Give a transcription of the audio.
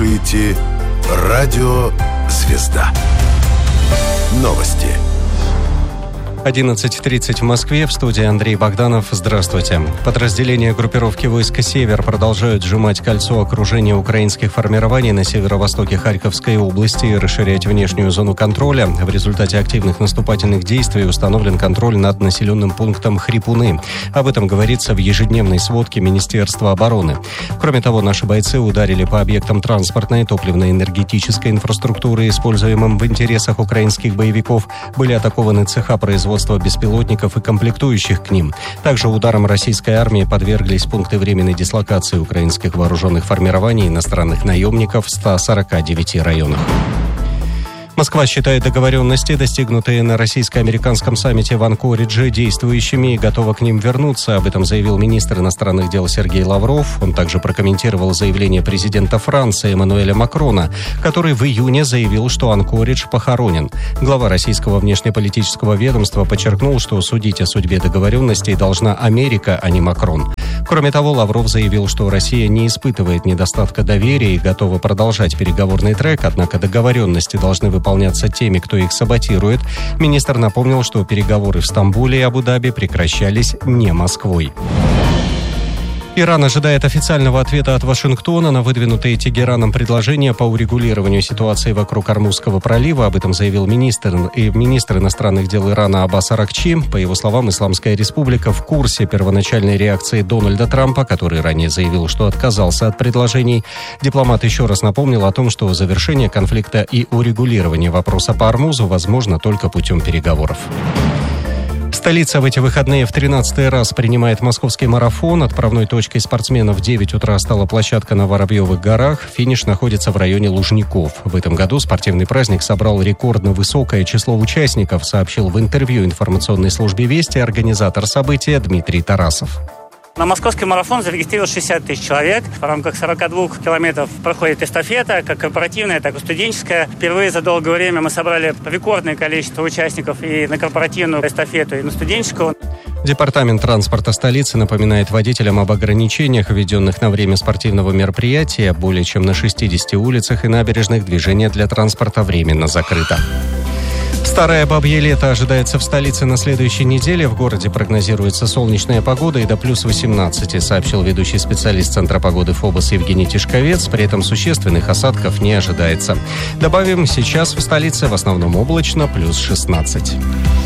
слушаете «Радио Звезда». Новости. 11:30 в Москве. В студии Андрей Богданов. Здравствуйте. Подразделения группировки войска «Север» продолжают сжимать кольцо окружения украинских формирований на северо-востоке Харьковской области и расширять внешнюю зону контроля. В результате активных наступательных действий установлен контроль над населенным пунктом Хрипуны. Об этом говорится в ежедневной сводке Министерства обороны. Кроме того, наши бойцы ударили по объектам транспортной, топливно-энергетической инфраструктуры, используемым в интересах украинских боевиков. Были атакованы цеха производства беспилотников и комплектующих к ним. Также ударом российской армии подверглись пункты временной дислокации украинских вооруженных формирований и иностранных наемников в 149 районах. Москва считает договоренности, достигнутые на российско-американском саммите в Анкоридже, действующими и готова к ним вернуться. Об этом заявил министр иностранных дел Сергей Лавров. Он также прокомментировал заявление президента Франции Эммануэля Макрона, который в июне заявил, что Анкоридж похоронен. Глава российского внешнеполитического ведомства подчеркнул, что судить о судьбе договоренностей должна Америка, а не Макрон. Кроме того, Лавров заявил, что Россия не испытывает недостатка доверия и готова продолжать переговорный трек, однако договоренности должны выполняться теми, кто их саботирует. Министр напомнил, что переговоры в Стамбуле и Абу-Даби прекращались не Москвой. Иран ожидает официального ответа от Вашингтона на выдвинутые Тегераном предложения по урегулированию ситуации вокруг Ормузского пролива. Об этом заявил министр иностранных дел Ирана Аббас Аракчи. По его словам, Исламская республика в курсе первоначальной реакции Дональда Трампа, который ранее заявил, что отказался от предложений. Дипломат еще раз напомнил о том, что завершение конфликта и урегулирование вопроса по Ормузу возможно только путем переговоров. Столица в эти выходные в 13-й раз принимает московский марафон. Отправной точкой спортсменов в 9 утра стала площадка на Воробьевых горах. Финиш находится в районе Лужников. В этом году спортивный праздник собрал рекордно высокое число участников, сообщил в интервью информационной службе «Вести» организатор события Дмитрий Тарасов. На московский марафон зарегистрировалось 60 тысяч человек. В рамках 42 километров проходит эстафета, как корпоративная, так и студенческая. Впервые за долгое время мы собрали рекордное количество участников и на корпоративную эстафету, и на студенческую. Департамент транспорта столицы напоминает водителям об ограничениях, введенных на время спортивного мероприятия. Более чем на 60 улицах и набережных движение для транспорта временно закрыто. Старое бабье лето ожидается в столице на следующей неделе. В городе прогнозируется солнечная погода и до плюс 18, сообщил ведущий специалист Центра погоды ФОБОС Евгений Тишковец. При этом существенных осадков не ожидается. Добавим, сейчас в столице в основном облачно, плюс 16.